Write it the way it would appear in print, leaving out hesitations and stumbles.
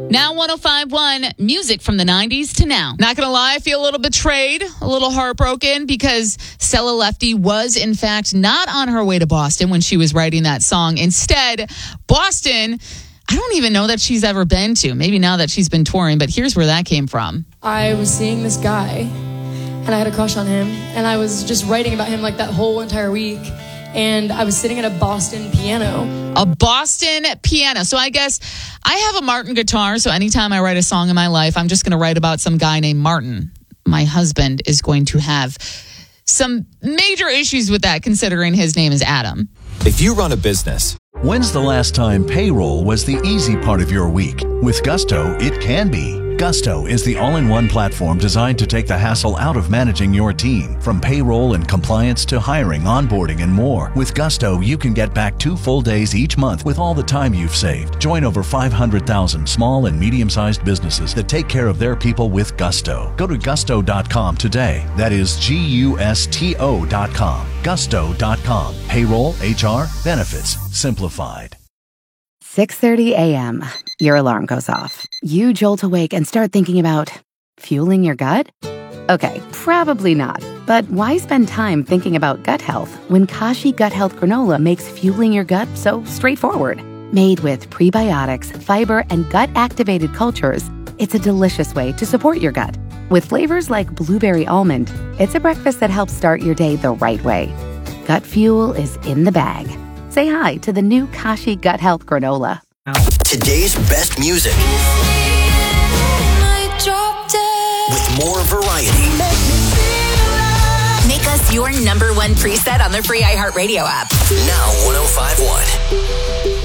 Now 105.1, music from the 90s to now. Not going to lie, I feel a little betrayed, a little heartbroken because Stella Lefty was, in fact, not on her way to Boston when she was writing that song. Instead, Boston, I don't even know that she's ever been to. Maybe now that she's been touring, but here's where that came from. I was seeing this guy, and I had a crush on him, and I was just writing about him like that whole entire week. And I was sitting at a Boston piano. A Boston piano. So I guess I have a Martin guitar. So anytime I write a song in my life, I'm just going to write about some guy named Martin. My husband is going to have some major issues with that, considering his name is Adam. If you run a business, when's the last time payroll was the easy part of your week? With Gusto, it can be. Gusto is the all-in-one platform designed to take the hassle out of managing your team. From payroll and compliance to hiring, onboarding, and more. With Gusto, you can get back 2 full days each month with all the time you've saved. Join over 500,000 small and medium-sized businesses that take care of their people with Gusto. Go to gusto.com today. That is GUSTO.com. Gusto.com. Payroll, HR, benefits, simplified. 6:30 a.m. Your alarm goes off. You jolt awake and start thinking about fueling your gut? Okay, probably not. But why spend time thinking about gut health when Kashi Gut Health Granola makes fueling your gut so straightforward? Made with prebiotics, fiber, and gut-activated cultures, it's a delicious way to support your gut. With flavors like blueberry almond, it's a breakfast that helps start your day the right way. Gut fuel is in the bag. Say hi to the new Kashi Gut Health Granola. Today's best music. With more variety. Make us your number one preset on the free iHeartRadio app. Now 105.1.